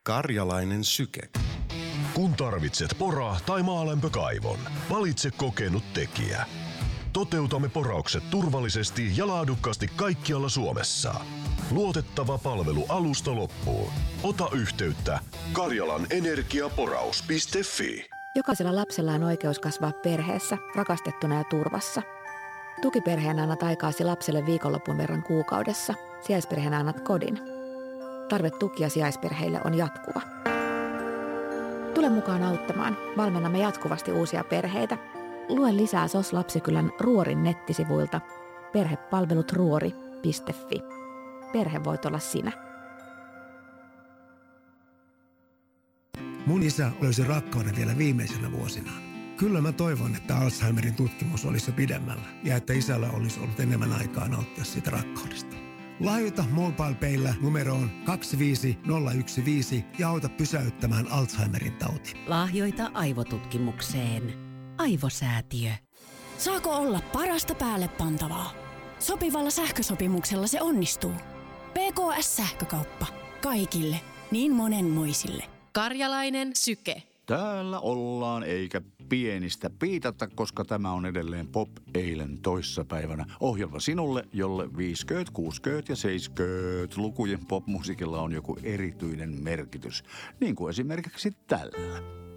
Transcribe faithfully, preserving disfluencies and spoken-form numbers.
Karjalainen syke. Kun tarvitset pora- tai maalämpökaivon, valitse kokenut tekijä. Toteutamme poraukset turvallisesti ja laadukkaasti kaikkialla Suomessa. Luotettava palvelu alusta loppuun. Ota yhteyttä karjalanenergiaporaus piste fi. Jokaisella lapsella on oikeus kasvaa perheessä, rakastettuna ja turvassa. Tukiperheenä annat aikaasi lapselle viikonlopun verran kuukaudessa. Sijaisperheenä annat kodin. Tarve tukia sijaisperheille on jatkuva. Tule mukaan auttamaan. Valmennamme jatkuvasti uusia perheitä. Lue lisää S O S Lapsikylän Ruorin nettisivuilta perhepalvelut ruori piste fi. Perhe voit olla sinä. Mun isä löysi rakkauden vielä viimeisenä vuosinaan. Kyllä mä toivon, että Alzheimerin tutkimus olisi jo pidemmällä ja että isällä olisi ollut enemmän aikaa nauttia siitä rakkaudesta. Lahjoita MobilePayllä numeroon kaksi viisi nolla yksi viisi ja auta pysäyttämään Alzheimerin tauti. Lahjoita aivotutkimukseen. Aivosäätiö. Saako olla parasta päälle pantavaa? Sopivalla sähkösopimuksella se onnistuu. P K S-sähkökauppa. Kaikille. Niin monenmoisille. Karjalainen syke. Täällä ollaan eikä pienistä piitata, koska tämä on edelleen Pop eilen toissapäivänä. Ohjelma sinulle, jolle viisikymmentä, kuusikymmentä ja seitsemänkymmentä lukujen popmusiikilla on joku erityinen merkitys. Niin kuin esimerkiksi tällä.